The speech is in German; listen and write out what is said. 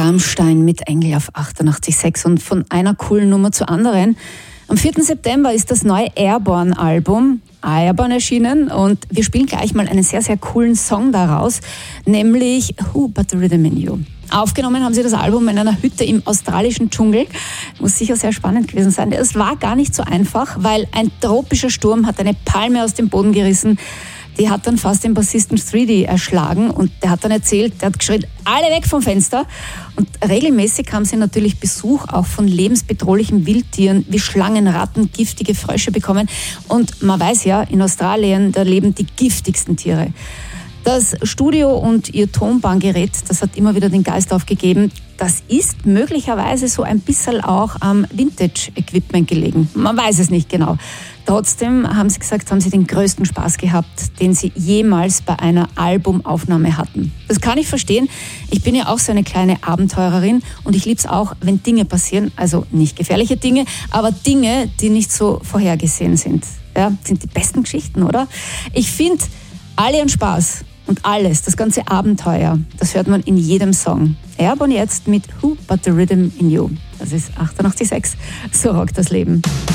Rammstein mit Engel auf 88,6 und von einer coolen Nummer zur anderen. Am 4. September ist das neue Airborne-Album Airborne erschienen und wir spielen gleich mal einen sehr, sehr coolen Song daraus, nämlich Who But The Rhythm In You. Aufgenommen haben sie das Album in einer Hütte im australischen Dschungel. Muss sicher sehr spannend gewesen sein. Es war gar nicht so einfach, weil ein tropischer Sturm hat eine Palme aus dem Boden gerissen. Die hat dann fast den Bassisten 3D erschlagen und der hat dann erzählt, der hat geschrien, alle weg vom Fenster. Und regelmäßig haben sie natürlich Besuch auch von lebensbedrohlichen Wildtieren wie Schlangen, Ratten, giftige Frösche bekommen. Und man weiß ja, in Australien, da leben die giftigsten Tiere. Das Studio und ihr Tonbandgerät, das hat immer wieder den Geist aufgegeben. Das ist möglicherweise so ein bisschen auch am Vintage-Equipment gelegen. Man weiß es nicht genau. Trotzdem haben sie gesagt, haben sie den größten Spaß gehabt, den sie jemals bei einer Albumaufnahme hatten. Das kann ich verstehen. Ich bin ja auch so eine kleine Abenteurerin und ich liebe es auch, wenn Dinge passieren. Also nicht gefährliche Dinge, aber Dinge, die nicht so vorhergesehen sind. Ja, sind die besten Geschichten, oder? Ich finde, alle ihren Spaß. Und alles, das ganze Abenteuer, das hört man in jedem Song. Airborne jetzt mit Who But The Rhythm In You. Das ist 88,6. So rockt das Leben.